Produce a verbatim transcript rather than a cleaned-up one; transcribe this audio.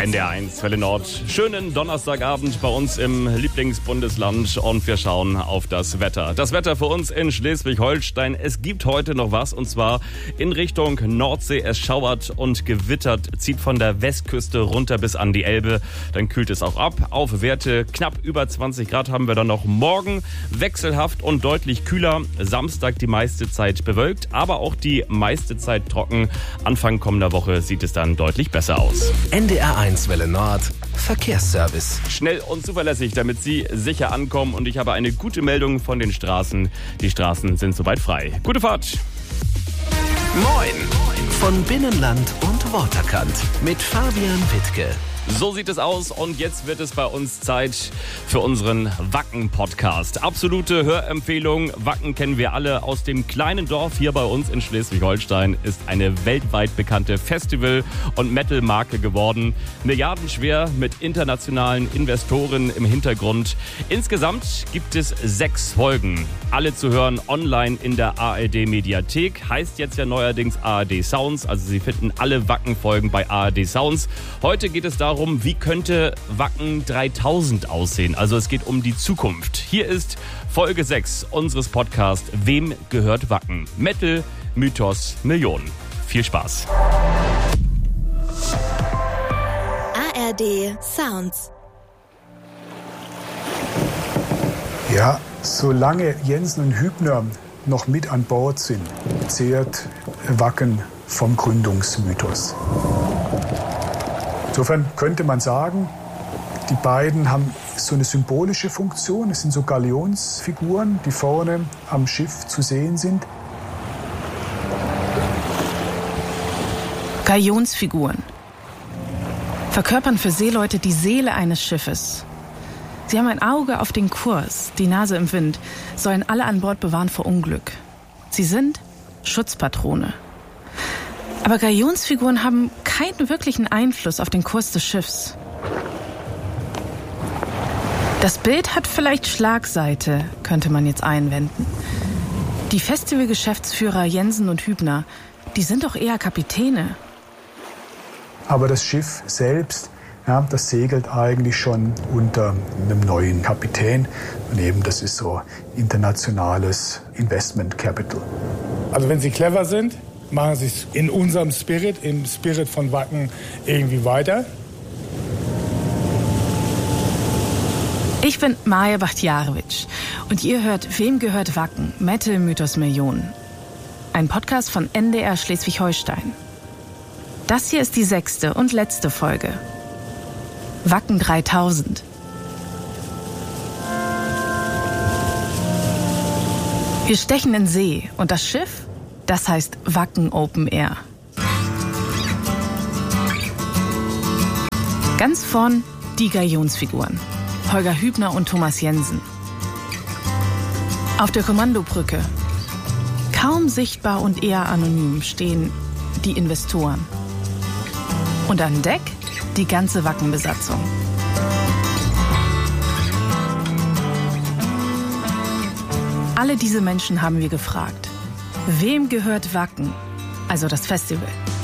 N D R eins Welle Nord. Schönen Donnerstagabend bei uns im Lieblingsbundesland und wir schauen auf das Wetter. Das Wetter für uns in Schleswig-Holstein. Es gibt heute noch was und zwar in Richtung Nordsee. Es schauert und gewittert, zieht von der Westküste runter bis an die Elbe. Dann kühlt es auch ab. Auf Werte knapp über zwanzig Grad haben wir dann noch morgen. Wechselhaft und deutlich kühler. Samstag die meiste Zeit bewölkt, aber auch die meiste Zeit trocken. Anfang kommender Woche sieht es dann deutlich besser aus. N D R eins Welle Nord Verkehrsservice. Schnell und zuverlässig, damit Sie sicher ankommen. Und ich habe eine gute Meldung von den Straßen. Die Straßen sind soweit frei. Gute Fahrt! Moin! Von Binnenland und Waterkant mit Fabian Wittke. So sieht es aus und jetzt wird es bei uns Zeit für unseren Wacken-Podcast. Absolute Hörempfehlung. Wacken kennen wir alle aus dem kleinen Dorf hier bei uns in Schleswig-Holstein. Ist eine weltweit bekannte Festival- und Metal-Marke geworden. Milliardenschwer mit internationalen Investoren im Hintergrund. Insgesamt gibt es sechs Folgen. Alle zu hören online in der A R D-Mediathek. Heißt jetzt ja neuerdings A R D Sounds. Also Sie finden alle Wacken-Folgen bei A R D Sounds. Heute geht es darum, wie könnte Wacken dreitausend aussehen. Also es geht um die Zukunft. Hier ist Folge sechs unseres Podcasts Wem gehört Wacken? Metal, Mythos, Millionen. Viel Spaß. A R D Sounds. Ja, solange Jensen und Hübner noch mit an Bord sind, zehrt Wacken vom Gründungsmythos. Insofern könnte man sagen, die beiden haben so eine symbolische Funktion. Es sind so Galionsfiguren, die vorne am Schiff zu sehen sind. Galionsfiguren verkörpern für Seeleute die Seele eines Schiffes. Sie haben ein Auge auf den Kurs, die Nase im Wind, sollen alle an Bord bewahren vor Unglück. Sie sind Schutzpatrone. Aber Galionsfiguren haben keinen wirklichen Einfluss auf den Kurs des Schiffs. Das Bild hat vielleicht Schlagseite, könnte man jetzt einwenden. Die Festivalgeschäftsführer Jensen und Hübner, die sind doch eher Kapitäne. Aber das Schiff selbst, ja, das segelt eigentlich schon unter einem neuen Kapitän. Und eben, das ist so internationales Investment Capital. Also wenn Sie clever sind, machen Sie es in unserem Spirit, im Spirit von Wacken irgendwie weiter. Ich bin Maja Bachtjarewitsch und ihr hört Wem gehört Wacken? Metal, Mythos, Millionen. Ein Podcast von N D R Schleswig-Holstein. Das hier ist die sechste und letzte Folge. Wacken dreitausend. Wir stechen in See und das Schiff, das heißt Wacken Open Air. Ganz vorn die Galionsfiguren. Holger Hübner und Thomas Jensen. Auf der Kommandobrücke, kaum sichtbar und eher anonym, stehen die Investoren. Und an Deck die ganze Wackenbesatzung. Alle diese Menschen haben wir gefragt. Wem gehört Wacken, also das Festival?